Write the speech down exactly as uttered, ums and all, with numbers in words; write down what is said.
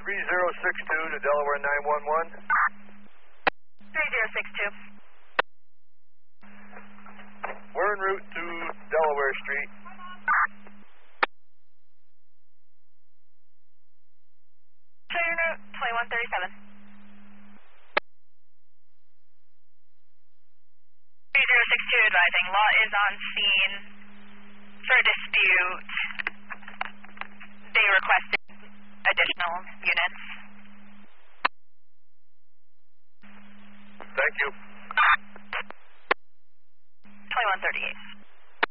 three zero six two to Delaware nine one one. three zero six two. We're en route to Delaware Street. Show your route, twenty-one thirty-seven. three zero six two advising, law is on scene for dispute. They requested